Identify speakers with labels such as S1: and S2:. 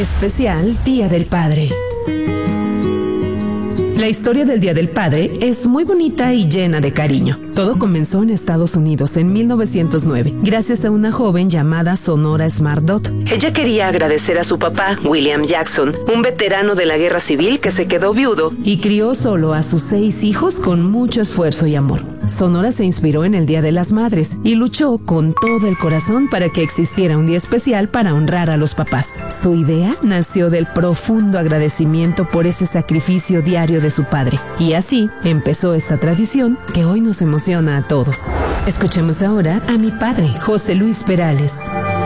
S1: Especial Día del Padre. La historia del Día del Padre es muy bonita y llena de cariño. Todo comenzó en Estados Unidos en 1909, gracias a una joven llamada Sonora Smart Dodd. Ella quería agradecer a su papá, William Jackson, un veterano de la Guerra Civil que se quedó viudo y crió solo a sus 6 hijos con mucho esfuerzo y amor. Sonora se inspiró en el Día de las Madres y luchó con todo el corazón para que existiera un día especial para honrar a los papás. Su idea nació del profundo agradecimiento por ese sacrificio diario de su padre. Y así empezó esta tradición que hoy nos emociona a todos. Escuchemos ahora a mi padre, José Luis Perales.